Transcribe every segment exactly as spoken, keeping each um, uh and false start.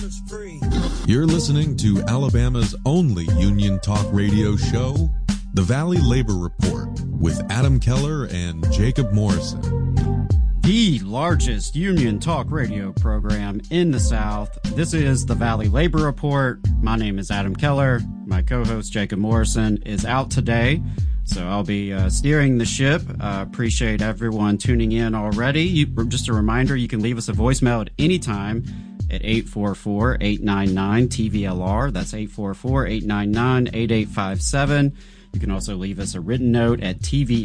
You're listening to Alabama's only union talk radio show, The Valley Labor Report, with Adam Keller and Jacob Morrison. The largest union talk radio program in the South. This is The Valley Labor Report. My name is Adam Keller. My co-host Jacob Morrison is out today, so I'll be uh, steering the ship. Uh, appreciate everyone tuning in already. You, just a reminder, you can leave us a voicemail at any time at eight four four, eight nine nine, T V L R. That's eight four four, eight nine nine, eight eight five seven. You can also leave us a written note at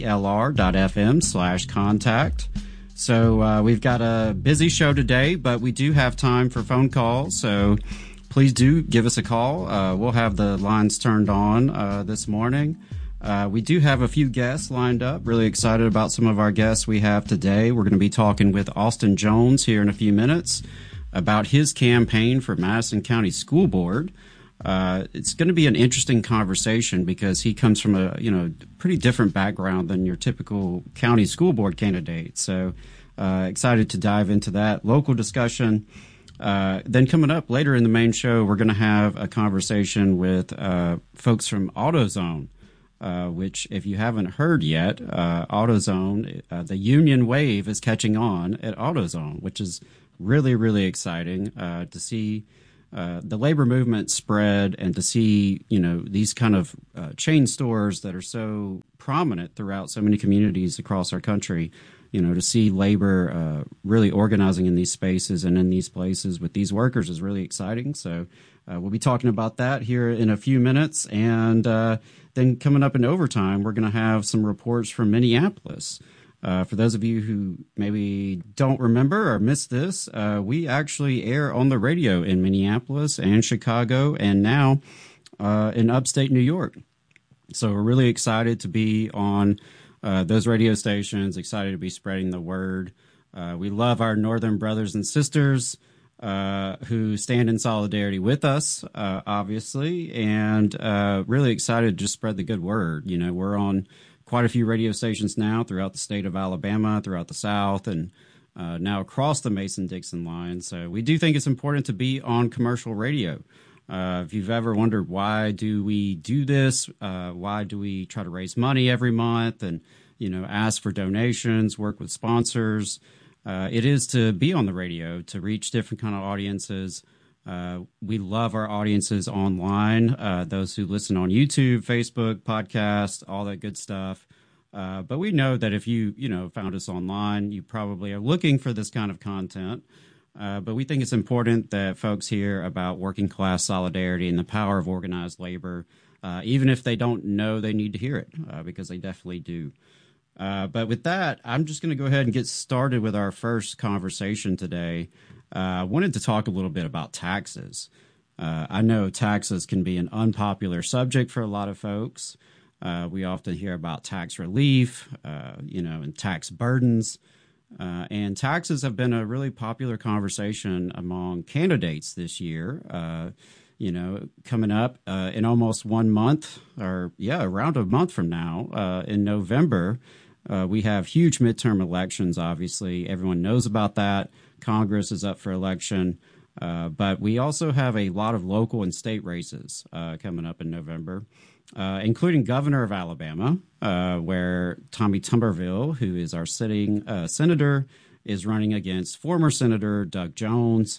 tvlr.fm slash contact. So uh, we've got a busy show today, but we do have time for phone calls. So please do give us a call. Uh, we'll have the lines turned on uh, this morning. Uh, we do have a few guests lined up. Really excited about some of our guests we have today. We're going to be talking with Austin Jones here in a few minutes about his campaign for Madison County School Board. Uh, it's going to be an interesting conversation because he comes from a you know pretty different background than your typical county school board candidate. So uh, excited to dive into that local discussion. Uh, then coming up later in the main show, we're going to have a conversation with uh, folks from AutoZone, uh, which if you haven't heard yet, uh, AutoZone, uh, the union wave is catching on at AutoZone, which is really, really exciting uh, to see uh, the labor movement spread and to see, you know, these kind of uh, chain stores that are so prominent throughout so many communities across our country, you know, to see labor uh, really organizing in these spaces and in these places with these workers is really exciting. So uh, we'll be talking about that here in a few minutes. And uh, then coming up in overtime, we're going to have some reports from Minneapolis. Uh, for those of you who maybe don't remember or missed this, uh, we actually air on the radio in Minneapolis and Chicago and now uh, in upstate New York. So we're really excited to be on uh, those radio stations, excited to be spreading the word. Uh, we love our northern brothers and sisters uh, who stand in solidarity with us, uh, obviously, and uh, really excited to just spread the good word. You know, we're on quite a few radio stations now throughout the state of Alabama, throughout the South, and uh, now across the Mason-Dixon line. So we do think it's important to be on commercial radio. Uh, if you've ever wondered why do we do this, uh, why do we try to raise money every month and, you know, ask for donations, work with sponsors, uh, it is to be on the radio, to reach different kind of audiences. Uh, we love our audiences online, uh, those who listen on YouTube, Facebook, podcast, all that good stuff. Uh, but we know that if you, you know, found us online, you probably are looking for this kind of content. Uh, but we think it's important that folks hear about working class solidarity and the power of organized labor, uh, even if they don't know they need to hear it, uh, because they definitely do. Uh, but with that, I'm just going to go ahead and get started with our first conversation today. I uh, wanted to talk a little bit about taxes. Uh, I know taxes can be an unpopular subject for a lot of folks. Uh, we often hear about tax relief, uh, you know, and tax burdens. Uh, and taxes have been a really popular conversation among candidates this year. Uh, you know, coming up uh, in almost one month, or yeah, around a month from now, uh, in November, uh, we have huge midterm elections. Obviously, everyone knows about that. Congress is up for election, uh, but we also have a lot of local and state races uh, coming up in November, uh, including governor of Alabama, uh, where Tommy Tuberville, who is our sitting uh, senator, is running against former Senator Doug Jones.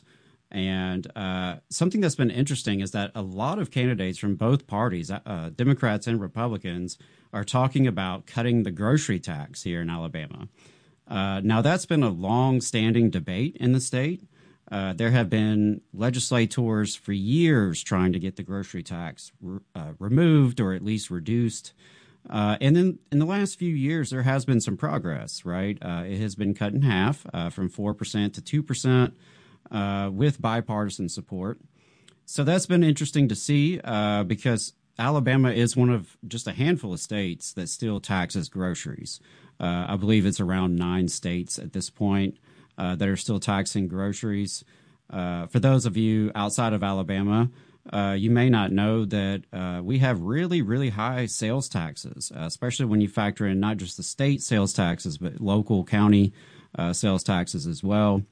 And uh, something that's been interesting is that a lot of candidates from both parties, uh, Democrats and Republicans, are talking about cutting the grocery tax here in Alabama. Uh, now, that's been a long-standing debate in the state. Uh, there have been legislators for years trying to get the grocery tax re- uh, removed or at least reduced. Uh, and then in the last few years, there has been some progress, right? Uh, it has been cut in half uh, from four percent to two percent uh, with bipartisan support. So that's been interesting to see uh, because Alabama is one of just a handful of states that still taxes groceries. Uh, I believe it's around nine states at this point uh, that are still taxing groceries. Uh, for those of you outside of Alabama, uh, you may not know that uh, we have really, really high sales taxes, uh, especially when you factor in not just the state sales taxes, but local county uh, sales taxes as well.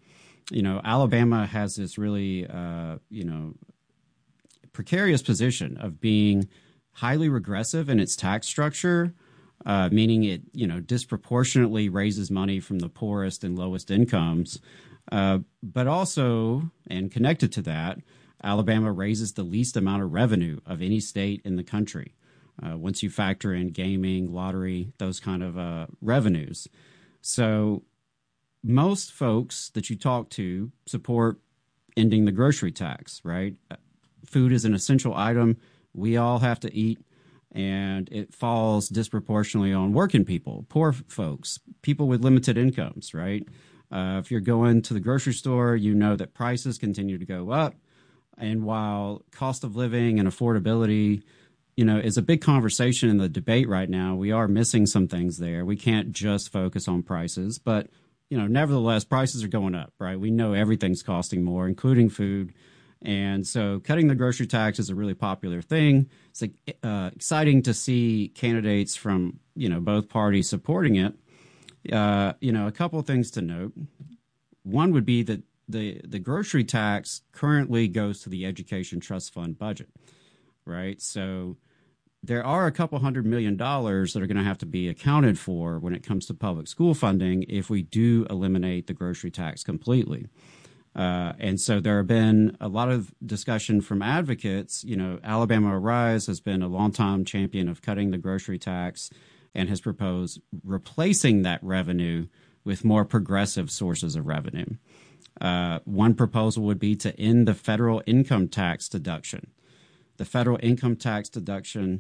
you know, Alabama has this really, uh, you know, precarious position of being highly regressive in its tax structure, uh, meaning it, you know, disproportionately raises money from the poorest and lowest incomes. Uh, but also, and connected to that, Alabama raises the least amount of revenue of any state in the country. Uh, once you factor in gaming, lottery, those kind of uh, revenues. So most folks that you talk to support ending the grocery tax, right? Food is an essential item. We all have to eat, and it falls disproportionately on working people, poor folks, people with limited incomes, right? Uh, if you're going to the grocery store, you know that prices continue to go up. And while cost of living and affordability, you know, is a big conversation in the debate right now, we are missing some things there. We can't just focus on prices, but, you know, nevertheless, prices are going up, right? We know everything's costing more, including food. And so cutting the grocery tax is a really popular thing. It's like, uh, exciting to see candidates from, you know, both parties supporting it. Uh, you know, a couple of things to note. One would be that the, the grocery tax currently goes to the Education Trust Fund budget, right? So there are a couple hundred million dollars that are going to have to be accounted for when it comes to public school funding if we do eliminate the grocery tax completely. Uh, and so there have been a lot of discussion from advocates. You know, Alabama Arise has been a longtime champion of cutting the grocery tax and has proposed replacing that revenue with more progressive sources of revenue. Uh, one proposal would be to end the federal income tax deduction. The federal income tax deduction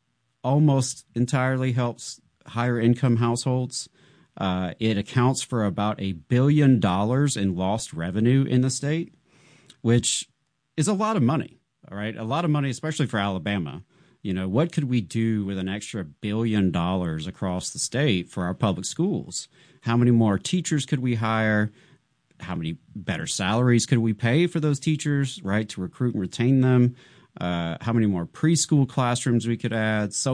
almost entirely helps higher income households. Uh, it accounts for about a billion dollars in lost revenue in the state, which is a lot of money. All right. A lot of money, especially for Alabama. You know, what could we do with an extra billion dollars across the state for our public schools? How many more teachers could we hire? How many better salaries could we pay for those teachers, right, to recruit and retain them? Uh, how many more preschool classrooms we could add, so